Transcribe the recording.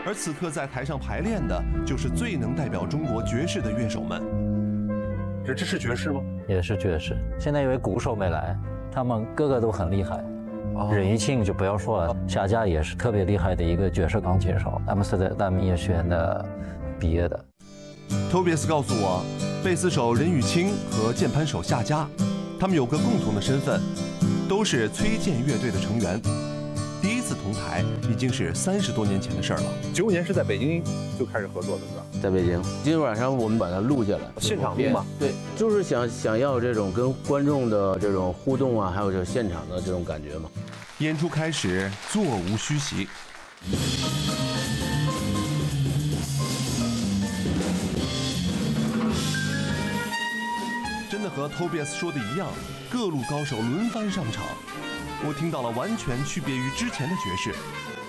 而此刻在台上排练的就是最能代表中国爵士的乐手们。 这是爵士吗？ 也是爵士。现在因为鼓手没来，他们个个都很厉害。任玉庆就不要说了，夏佳也是特别厉害的一个爵士钢琴手，他们是在大明音乐学院的毕业的。 Tobias 告诉我，贝斯手任玉清和键盘手夏佳，他们有个共同的身份，都是崔健乐队的成员。第一次同台已经是30多年前的事儿了。 95年是在北京就开始合作的是吧？ 在北京，今天晚上我们把它录下来， 现场录嘛？ 对，就是想要这种跟观众的这种互动啊，还有这现场的这种感觉嘛。 演出开始，座无虚席。真的和 Tobias 说的一样，各路高手轮番上场。我听到了完全区别于之前的爵士，